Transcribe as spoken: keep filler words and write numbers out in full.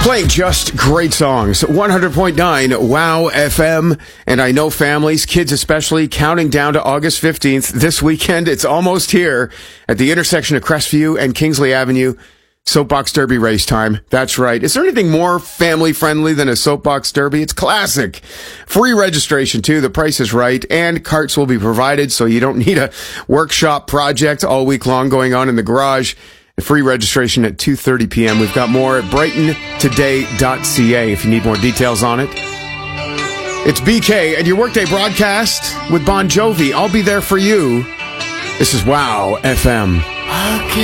Playing just great songs. one hundred point nine Wow F M. And I know families, kids especially, counting down to August fifteenth. This weekend, it's almost here at the intersection of Crestview and Kingsley Avenue. Soapbox Derby race time. That's right. Is there anything more family friendly than a Soapbox Derby? It's classic. Free registration too. The price is right. And carts will be provided, so you don't need a workshop project all week long going on in the garage. Free registration at two thirty p.m. We've got more at brighton today dot c a if you need more details on it. It's B K and your Workday broadcast with Bon Jovi. I'll be there for you. This is Wow F M.